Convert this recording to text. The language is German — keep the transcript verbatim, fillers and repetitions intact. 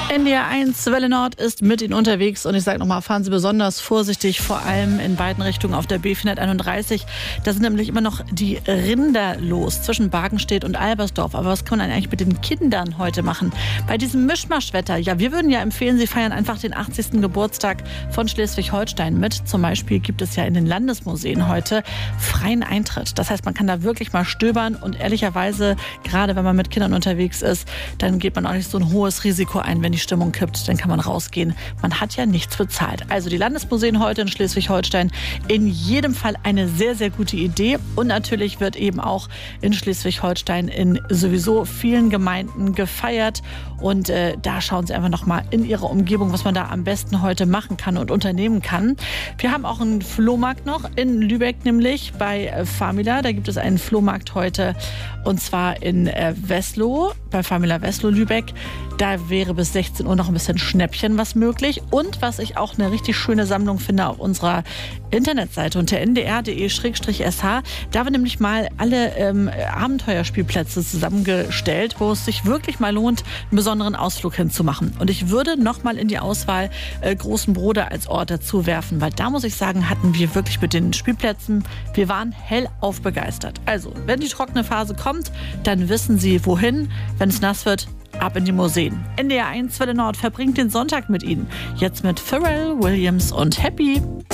N D R eins Welle Nord ist mit Ihnen unterwegs und ich sage nochmal, fahren Sie besonders vorsichtig, vor allem in beiden Richtungen auf der B vierhunderteinunddreißig. Da sind nämlich immer noch die Rinder los zwischen Bargenstedt und Albersdorf. Aber was kann man eigentlich mit den Kindern heute machen? Bei diesem Mischmaschwetter, ja, wir würden ja empfehlen, Sie feiern einfach den achtzigsten Geburtstag von Schleswig-Holstein mit. Zum Beispiel gibt es ja in den Landesmuseen heute freien Eintritt. Das heißt, man kann da wirklich mal stöbern und ehrlicherweise, gerade wenn man mit Kindern unterwegs ist, dann geht man auch nicht so ein hohes Risiko ein, wenn die Stimmung kippt, dann kann man rausgehen. Man hat ja nichts bezahlt. Also die Landesmuseen heute in Schleswig-Holstein in jedem Fall eine sehr, sehr gute Idee. Und natürlich wird eben auch in Schleswig-Holstein in sowieso vielen Gemeinden gefeiert. Und äh, da schauen Sie einfach nochmal in Ihre Umgebung, was man da am besten heute machen kann und unternehmen kann. Wir haben auch einen Flohmarkt noch in Lübeck, nämlich bei äh, Famila. Da gibt es einen Flohmarkt heute und zwar in äh, Wesloh, bei Famila Wesloh Lübeck. Da wäre bis sechzehn Uhr noch ein bisschen Schnäppchen was möglich. Und was ich auch eine richtig schöne Sammlung finde auf unserer Internetseite unter n d r punkt d e slash s h. Da haben wir nämlich mal alle ähm, Abenteuerspielplätze zusammengestellt, wo es sich wirklich mal lohnt, einen besonderen Ausflug hinzumachen. Und ich würde noch mal in die Auswahl äh, Großen Bruder als Ort dazu werfen, weil da muss ich sagen, hatten wir wirklich mit den Spielplätzen, wir waren hellauf begeistert. Also, wenn die trockene Phase kommt, dann wissen Sie wohin. Wenn es nass wird, ab in die Museen. N D R eins Welle Nord verbringt den Sonntag mit Ihnen. Jetzt mit Pharrell Williams und Happy.